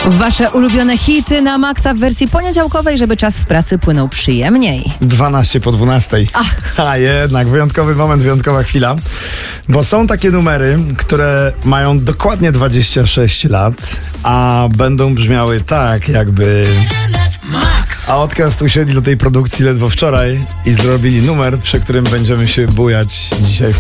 Wasze ulubione hity na maksa w wersji poniedziałkowej, żeby czas w pracy płynął przyjemniej. 12 po 12. A jednak, wyjątkowy moment, wyjątkowa chwila. Bo są takie numery, które mają dokładnie 26 lat, a będą brzmiały tak, jakby... A Outcast usiedli do tej produkcji ledwo wczoraj i zrobili numer, przy którym będziemy się bujać dzisiaj w